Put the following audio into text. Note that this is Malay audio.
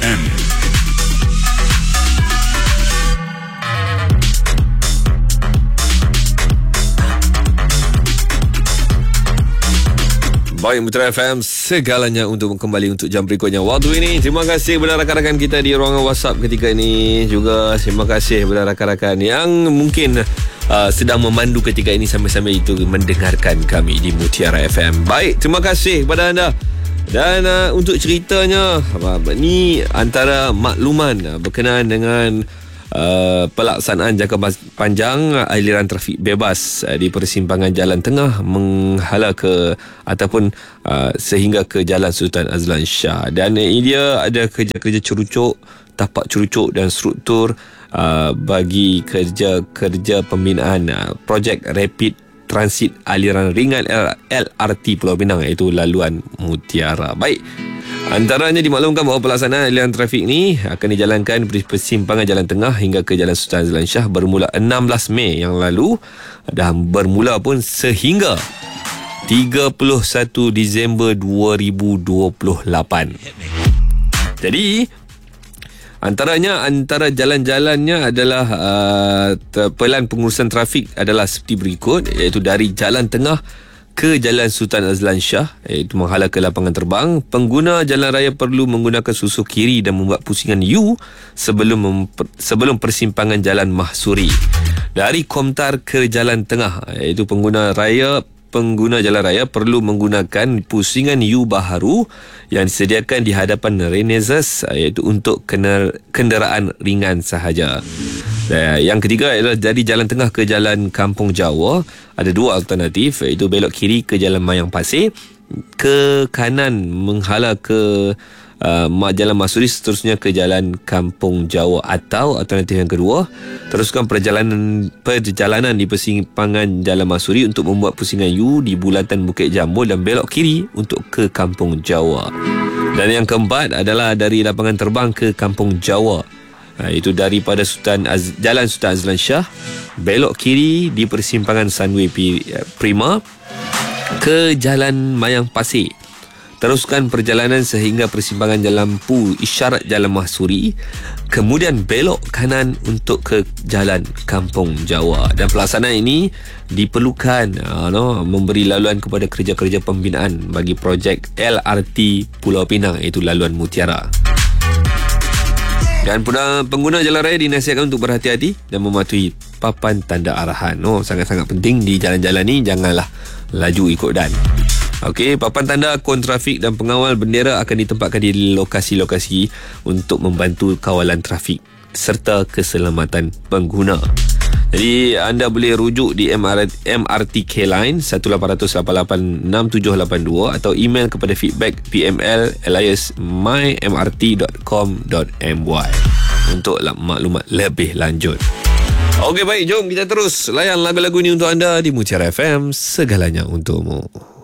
FM. Baik, Mutiara FM, segalanya untuk kembali untuk jam berikutnya waktu ini. Terima kasih kepada rakan-rakan kita di ruangan WhatsApp ketika ini. Juga terima kasih kepada rakan-rakan yang mungkin sedang memandu ketika ini sambil-sambil itu mendengarkan kami di Mutiara FM. Baik, terima kasih kepada anda. Dan untuk ceritanya, ni antara makluman berkenaan dengan pelaksanaan jangka panjang aliran trafik bebas di persimpangan Jalan Tengah menghala ke ataupun sehingga ke Jalan Sultan Azlan Shah. Dan ini dia ada kerja-kerja curucuk, tapak curucuk dan struktur bagi kerja-kerja pembinaan projek Rapid Transit aliran ringan LRT Pulau Pinang, iaitu laluan Mutiara. Baik, antaranya dimaklumkan bahawa pelaksanaan aliran trafik ni akan dijalankan dari persimpangan Jalan Tengah hingga ke Jalan Sultan Azlan Shah bermula 16 Mei yang lalu dan bermula pun sehingga 31 Disember 2028. Jadi antara jalan-jalannya adalah pelan pengurusan trafik adalah seperti berikut, iaitu dari Jalan Tengah ke Jalan Sultan Azlan Shah, iaitu menghala ke lapangan terbang. Pengguna jalan raya perlu menggunakan susuk kiri dan membuat pusingan U sebelum persimpangan Jalan Mahsuri. Dari Komtar ke Jalan Tengah, iaitu pengguna jalan raya perlu menggunakan pusingan U baharu yang disediakan di hadapan Renesas, iaitu untuk kenderaan ringan sahaja. Dan yang ketiga adalah dari Jalan Tengah ke Jalan Kampung Jawa, ada dua alternatif, iaitu belok kiri ke Jalan Mayang Pasir, ke kanan menghala ke Jalan Mahsuri, seterusnya ke Jalan Kampung Jawa, atau alternatif yang kedua, teruskan perjalanan di persimpangan Jalan Mahsuri untuk membuat pusingan U di bulatan Bukit Jambul dan belok kiri untuk ke Kampung Jawa. Dan yang keempat adalah dari lapangan terbang ke Kampung Jawa, itu daripada Jalan Sultan Azlan Shah, belok kiri di persimpangan Sunway Prima ke Jalan Mayang Pasir. Teruskan perjalanan sehingga persimpangan Jalan Lampu Isyarat Jalan Mahsuri, kemudian belok kanan untuk ke Jalan Kampung Jawa. Dan pelaksanaan ini diperlukan memberi laluan kepada kerja-kerja pembinaan bagi projek LRT Pulau Pinang, iaitu laluan Mutiara. Dan pengguna jalan raya dinasihatkan untuk berhati-hati dan mematuhi papan tanda arahan. Sangat-sangat penting di jalan-jalan ni, janganlah laju ikut dan. Okey, papan tanda kontrafik dan pengawal bendera akan ditempatkan di lokasi-lokasi untuk membantu kawalan trafik serta keselamatan pengguna. Jadi anda boleh rujuk di MRT K-Line 1800886782 atau email kepada feedback pml@mymrt.com.my untuk maklumat lebih lanjut. Okey, baik, jom kita terus layan lagu-lagu ni untuk anda di Mutiara FM, segalanya untukmu.